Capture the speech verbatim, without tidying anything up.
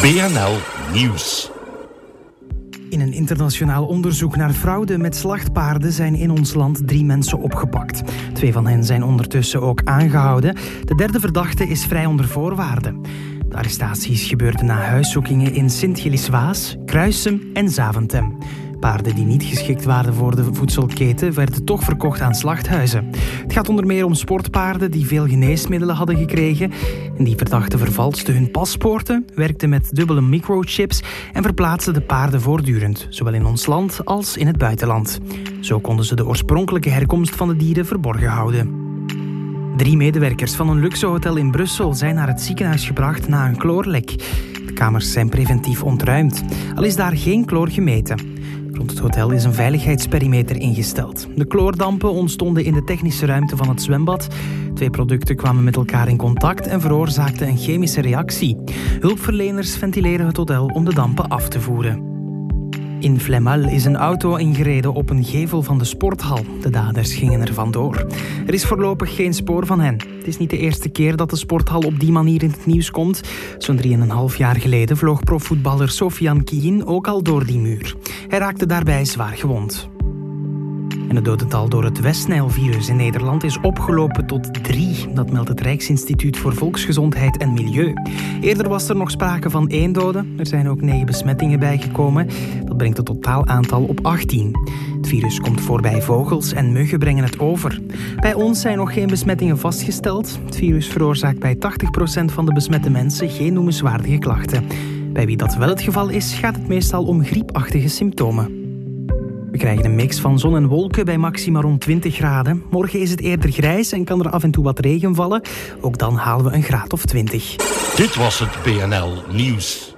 B N L Nieuws. In een internationaal onderzoek naar fraude met slachtpaarden zijn in ons land drie mensen opgepakt. Twee van hen zijn ondertussen ook aangehouden. De derde verdachte is vrij onder voorwaarden. De arrestaties gebeurden na huiszoekingen in Sint-Gilles-Waas, Kruissem en Zaventem. Paarden die niet geschikt waren voor de voedselketen werden toch verkocht aan slachthuizen. Het gaat onder meer om sportpaarden die veel geneesmiddelen hadden gekregen. En die verdachten vervalsten hun paspoorten, werkten met dubbele microchips en verplaatsten de paarden voortdurend, zowel in ons land als in het buitenland. Zo konden ze de oorspronkelijke herkomst van de dieren verborgen houden. Drie medewerkers van een luxe hotel in Brussel zijn naar het ziekenhuis gebracht na een chloorlek. De kamers zijn preventief ontruimd, al is daar geen chloor gemeten. Rond het hotel is een veiligheidsperimeter ingesteld. De chloordampen ontstonden in de technische ruimte van het zwembad. Twee producten kwamen met elkaar in contact en veroorzaakten een chemische reactie. Hulpverleners ventileren het hotel om de dampen af te voeren. In Flemel is een auto ingereden op een gevel van de sporthal. De daders gingen er vandoor. Er is voorlopig geen spoor van hen. Het is niet de eerste keer dat de sporthal op die manier in het nieuws komt. Zo'n drieënhalf jaar geleden vloog profvoetballer Sofian Kiin ook al door die muur. Hij raakte daarbij zwaar gewond. En het dodental door het West-Nijl-virus in Nederland is opgelopen tot drie. Dat meldt het Rijksinstituut voor Volksgezondheid en Milieu. Eerder was er nog sprake van één dode. Er zijn ook negen besmettingen bijgekomen. Dat brengt het totaal aantal op achttien. Het virus komt voor bij vogels en muggen brengen het over. Bij ons zijn nog geen besmettingen vastgesteld. Het virus veroorzaakt bij tachtig procent van de besmette mensen geen noemenswaardige klachten. Bij wie dat wel het geval is, gaat het meestal om griepachtige symptomen. We krijgen een mix van zon en wolken bij maxima rond twintig graden. Morgen is het eerder grijs en kan er af en toe wat regen vallen. Ook dan halen we een graad of twintig. Dit was het B N L Nieuws.